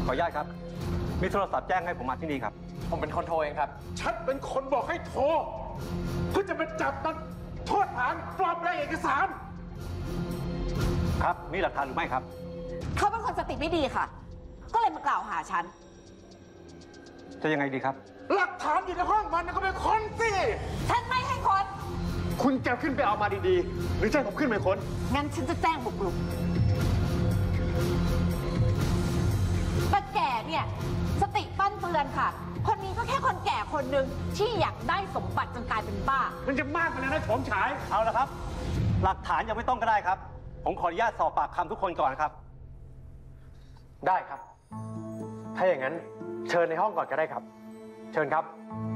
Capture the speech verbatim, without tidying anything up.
ขออนุญาตครับมีโทรศัพท์แจ้งให้ผมมาที่นี่ครับผมเป็นคนโทรเองครับฉันเป็นคนบอกให้โทรเพื่อจะมาจับมันโทษฐานปลอมแปลงเอกสารครับมีหลักฐานหรือไม่ครับเขาเป็นคนสติไม่ดีค่ะก็เลยมากล่าวหาฉันจะยังไงดีครับหลักฐานอยู่ในห้องมันก็เป็นคนสิฉันไม่ให้คนคุณจะขึ้นไปเอามาดีๆหรือจะให้ผมขึ้นไปค้นงั้นฉันจะแจ้งบุกรุกป้าแก่เนี่ยสติปั้นเตือนค่ะคนนี้ก็แค่คนแก่คนหนึ่งที่อยากได้สมบัติจนกลายเป็นบ้ามันจะมากไปแล้วนะโฉมฉายเอาละครับหลักฐานยังไม่ต้องก็ได้ครับผมขออนุญาตสอบปากคำทุกคนก่อนครับได้ครับถ้าอย่างนั้นเชิญในห้องก่อนก็ได้ครับเชิญครับ